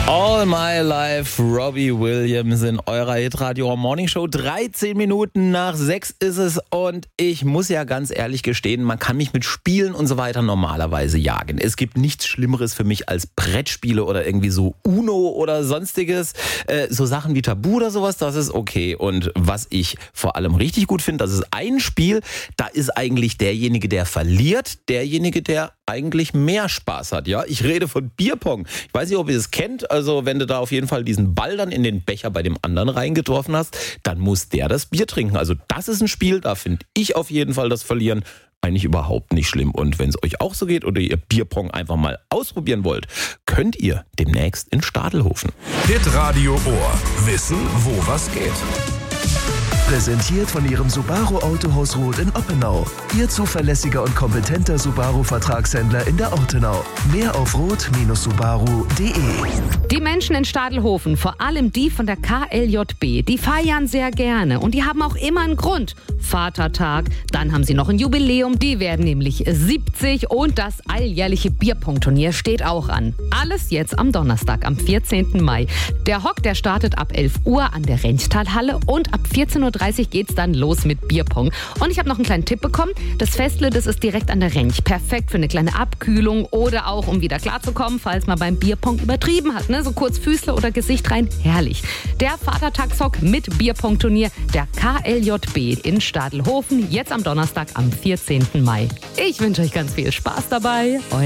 All My Life, Robbie Williams in eurer Hitradio Morning Show. 13 Minuten nach 6 ist es und ich muss ja ganz ehrlich gestehen, man kann mich mit Spielen und so weiter normalerweise jagen. Es gibt nichts Schlimmeres für mich als Brettspiele oder irgendwie so Uno oder sonstiges. So Sachen wie Tabu oder sowas, das ist okay. Und was ich vor allem richtig gut finde, das ist ein Spiel, da ist eigentlich derjenige, der verliert, derjenige, der eigentlich mehr Spaß hat. Ja, ich rede von Bierpong. Ich weiß nicht, ob ihr es kennt. Also wenn du da auf jeden Fall diesen Ball dann in den Becher bei dem anderen reingetroffen hast, dann muss der das Bier trinken. Also das ist ein Spiel, da finde ich auf jeden Fall das Verlieren eigentlich überhaupt nicht schlimm. Und wenn es euch auch so geht oder ihr Bierpong einfach mal ausprobieren wollt, könnt ihr demnächst in Stadelhofen. Hitradio Ohr. Wissen, wo was geht. Präsentiert von Ihrem Subaru Autohaus Roth in Oppenau. Ihr zuverlässiger und kompetenter Subaru-Vertragshändler in der Ortenau. Mehr auf roth-subaru.de. Die Menschen in Stadelhofen, vor allem die von der KLJB, die feiern sehr gerne und die haben auch immer einen Grund. Vatertag, dann haben sie noch ein Jubiläum, die werden nämlich 70 und das alljährliche Bierpong-Turnier steht auch an. Alles jetzt am Donnerstag, am 14. Mai. Der Hock, der startet ab 11 Uhr an der Renchtalhalle und ab 14:30 Uhr geht's dann los mit Bierpong. Und ich habe noch einen kleinen Tipp bekommen. Das Festle, das ist direkt an der Rench. Perfekt für eine kleine Abkühlung oder auch, um wieder klarzukommen, falls man beim Bierpong übertrieben hat. Ne? So kurz Füßle oder Gesicht rein. Herrlich. Der Vatertagshock mit Bierpong-Turnier der KLJB in Stadelhofen. Jetzt am Donnerstag, am 14. Mai. Ich wünsche euch ganz viel Spaß dabei.